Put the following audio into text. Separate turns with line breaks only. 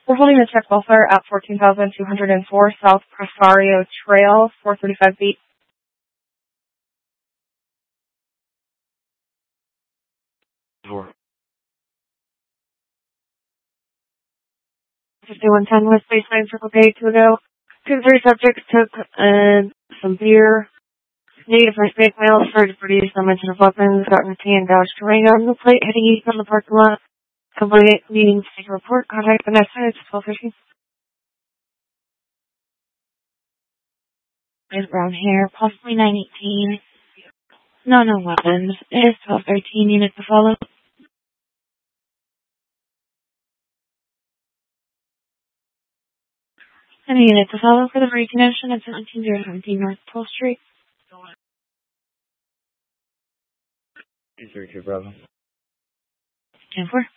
We're holding a check welfare at 14,204 South Presario Trail, 435 feet. 5110 West Baseline, Circle K, 2 ago. 2 3 subjects took some beer. Native fake males started to produce unmentioned weapons, got in a and dodged terrain on the plate, heading east on the parking lot. Complainant needing to take a report. Contact Vanessa, it's 12:50. There's brown hair, possibly 918. No weapons. It is 1213 units to follow. And a unit to follow for the reconnection at 17017 North 12th Street.
232 Bravo.
10-4.